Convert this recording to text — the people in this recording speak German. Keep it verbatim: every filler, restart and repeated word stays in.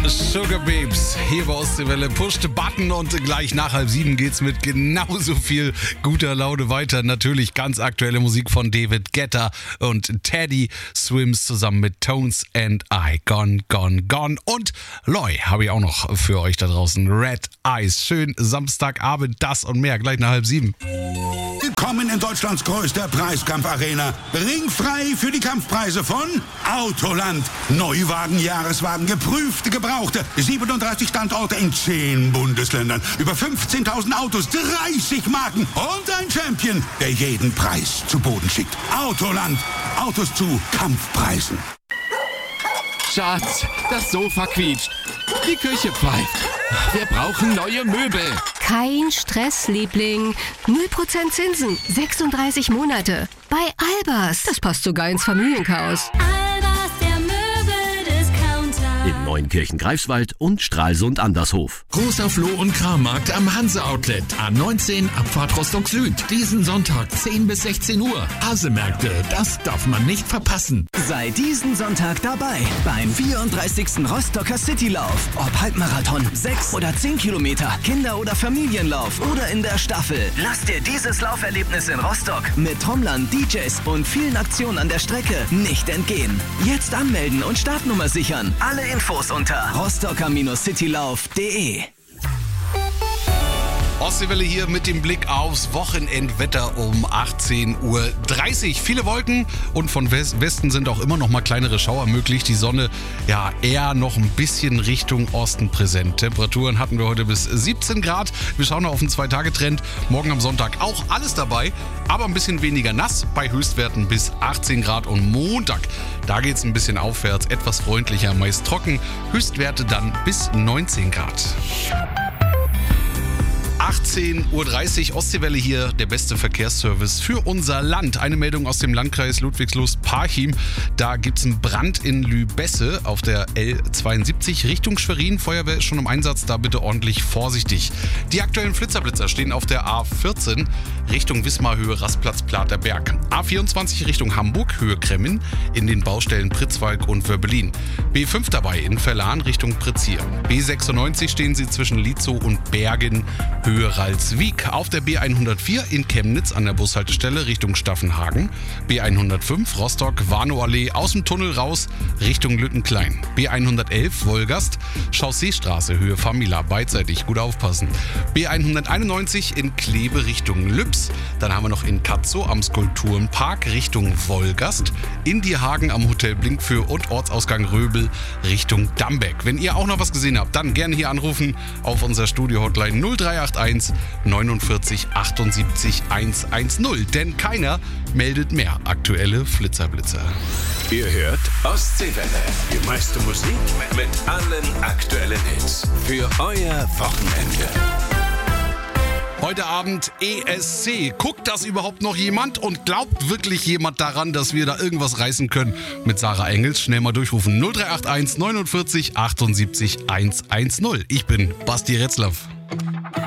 Sugar Babes, hier bei Ostseewelle. Push the button und gleich nach halb sieben geht's mit genauso viel guter Laune weiter. Natürlich ganz aktuelle Musik von David Guetta und Teddy Swims zusammen mit Tones and I. Gone, gone, gone. Und Loy habe ich auch noch für euch da draußen. Red Eyes. Schön Samstagabend, das und mehr. Gleich nach halb sieben. Willkommen in Deutschlands größter Preiskampfarena. Ringfrei für die Kampfpreise von Autoland. Neuwagen, Jahreswagen, geprüfte, gebrauchte. siebenunddreißig Standorte in zehn Bundesländern. Über fünfzehntausend Autos, dreißig Marken und ein Champion, der jeden Preis zu Boden schickt. Autoland. Autos zu Kampfpreisen. Schatz, das Sofa quietscht. Die Küche pfeift. Wir brauchen neue Möbel. Kein Stress, Liebling. null Prozent Zinsen, sechsunddreißig Monate. Bei Albers. Das passt sogar ins Familienchaos. Albers, der Möbeldiscounter. In Neunkirchen, Greifswald und Stralsund Andershof. Großer Floh- und Krammarkt am Hanse-Outlet. A neunzehn, Abfahrt Rostock-Süd. Diesen Sonntag zehn bis sechzehn Uhr. Hase-Märkte, das darf man nicht verpassen. Sei diesen Sonntag dabei beim vierunddreißigsten Rostocker Citylauf. Ob Halbmarathon, sechs oder zehn Kilometer, Kinder- oder Familienlauf oder in der Staffel. Lass dir dieses Lauferlebnis in Rostock mit Trommlern, D Js und vielen Aktionen an der Strecke nicht entgehen. Jetzt anmelden und Startnummer sichern. Alle Infos unter rostocker citylauf punkt de. Ostseewelle hier mit dem Blick aufs Wochenendwetter um achtzehn Uhr dreißig. Viele Wolken und von Westen sind auch immer noch mal kleinere Schauer möglich. Die Sonne ja eher noch ein bisschen Richtung Osten präsent. Temperaturen hatten wir heute bis siebzehn Grad. Wir schauen noch auf den Zwei-Tage-Trend. Morgen am Sonntag auch alles dabei, aber ein bisschen weniger nass bei Höchstwerten bis achtzehn Grad. Und Montag, da geht es ein bisschen aufwärts, etwas freundlicher, meist trocken. Höchstwerte dann bis neunzehn Grad. achtzehn Uhr dreißig, Ostseewelle hier, der beste Verkehrsservice für unser Land. Eine Meldung aus dem Landkreis Ludwigslust-Parchim. Da gibt es einen Brand in Lübesse auf der L zweiundsiebzig Richtung Schwerin. Feuerwehr ist schon im Einsatz, da bitte ordentlich vorsichtig. Die aktuellen Flitzerblitzer stehen auf der A vierzehn Richtung Wismar, Höhe Rastplatz Platerberg. A vierundzwanzig Richtung Hamburg, Höhe Kremmen in den Baustellen Pritzwalk und Wörbelin. B fünf dabei in Verlan Richtung Pritzhier. B sechsundneunzig stehen sie zwischen Lietzow und Bergen, Höhe Ralswiek. Auf der B hundertvier in Chemnitz an der Bushaltestelle Richtung Staffenhagen. B hundertfünf Rostock, Warnow-Allee aus dem Tunnel raus Richtung Lüttenklein. B hundertelf Wolgast, Chausseestraße, Höhe Famila, beidseitig, gut aufpassen. B hunderteinundneunzig in Kleve Richtung Lübs. Dann haben wir noch in Katzow am Skulpturenpark Richtung Wolgast. In Dierhagen am Hotel Blinkfür und Ortsausgang Röbel Richtung Dambeck. Wenn ihr auch noch was gesehen habt, dann gerne hier anrufen auf unser Studio-Hotline null drei acht eins neunundvierzig achtundsiebzig hundertzehn. Denn keiner meldet mehr aktuelle Flitzerblitzer. Ihr hört Ostseewelle. Die meiste Musik mit allen aktuellen Hits. Für euer Wochenende. Heute Abend E S C. Guckt das überhaupt noch jemand und glaubt wirklich jemand daran, dass wir da irgendwas reißen können? Mit Sarah Engels schnell mal durchrufen. null drei acht eins neunundvierzig achtundsiebzig hundertzehn. Ich bin Basti Retzlaff.